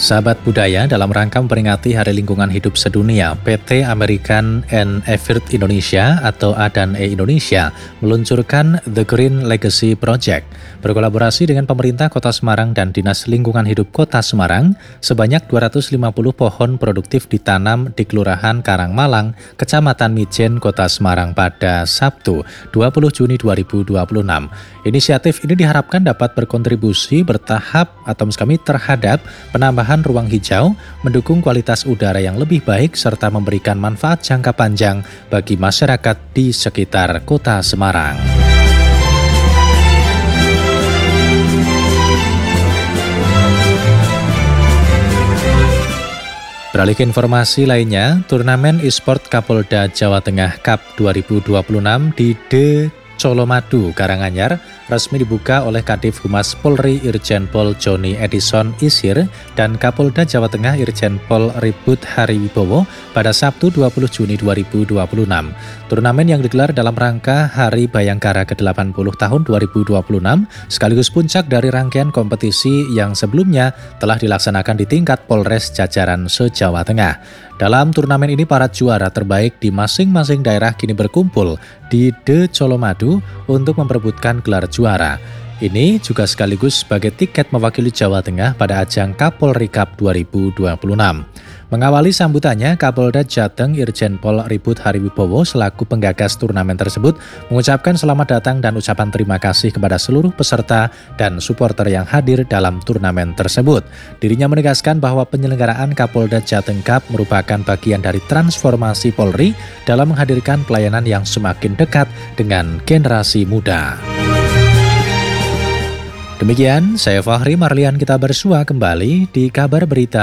Sahabat budaya, dalam rangka memperingati Hari Lingkungan Hidup Sedunia, PT American and Effort Indonesia atau A&E Indonesia meluncurkan The Green Legacy Project. Berkolaborasi dengan pemerintah Kota Semarang dan Dinas Lingkungan Hidup Kota Semarang, sebanyak 250 pohon produktif ditanam di Kelurahan Karangmalang, Kecamatan Mijen, Kota Semarang pada Sabtu, 20 Juni 2026. Inisiatif ini diharapkan dapat berkontribusi bertahap atau terhadap penambahan ruang hijau, mendukung kualitas udara yang lebih baik, serta memberikan manfaat jangka panjang bagi masyarakat di sekitar Kota Semarang. Beralih ke informasi lainnya, turnamen e-sport Kapolda Jawa Tengah Cup 2026 di Colomadu, Karanganyar, resmi dibuka oleh Kadif Humas Polri Irjen Pol Joni Edison Isir dan Kapolda Jawa Tengah Irjen Pol Ribut Hariwibowo pada Sabtu 20 Juni 2026. Turnamen yang digelar dalam rangka Hari Bayangkara ke-80 tahun 2026 sekaligus puncak dari rangkaian kompetisi yang sebelumnya telah dilaksanakan di tingkat Polres jajaran se-Jawa Tengah. Dalam turnamen ini, para juara terbaik di masing-masing daerah kini berkumpul di Colomadu untuk memperebutkan gelar juara. Ini juga sekaligus sebagai tiket mewakili Jawa Tengah pada ajang Kapolri Cup 2026. Mengawali sambutannya, Kapolda Jateng Irjen Pol Ribut Hariwibowo selaku penggagas turnamen tersebut mengucapkan selamat datang dan ucapan terima kasih kepada seluruh peserta dan supporter yang hadir dalam turnamen tersebut. Dirinya menegaskan bahwa penyelenggaraan Kapolda Jateng Cup merupakan bagian dari transformasi Polri dalam menghadirkan pelayanan yang semakin dekat dengan generasi muda. Demikian, saya Fahri Marlian, kita bersua kembali di Kabar Berita